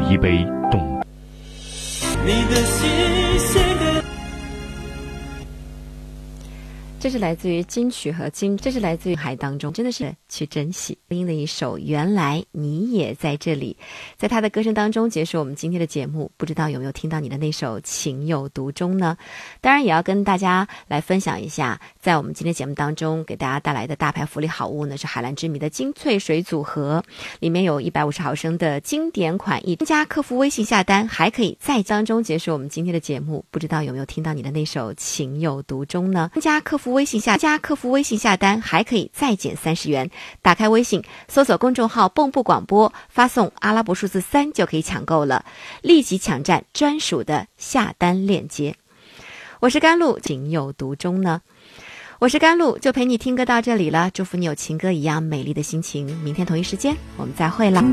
一杯动。 你的心写给这是来自于金曲和金，这是来自于海当中，真的是去珍惜音的一首《原来你也在这里》。在他的歌声当中结束我们今天的节目，不知道有没有听到你的那首《情有独钟》呢？当然也要跟大家来分享一下，在我们今天节目当中给大家带来的大牌福利好物呢，是海蓝之谜的精粹水组合，里面有150毫升的经典款，添加客服微信下单，还可以在当中结束我们今天的节目。不知道有没有听到你的那首《情有独钟》呢？加客服微信下单，还可以再减30元。打开微信，搜索公众号蹦布广播，发送阿拉伯数字3就可以抢购了，立即抢占专属的下单链接。我是甘露，情有独钟呢。我是甘露，就陪你听歌到这里了。祝福你有情歌一样美丽的心情。明天同一时间我们再会了。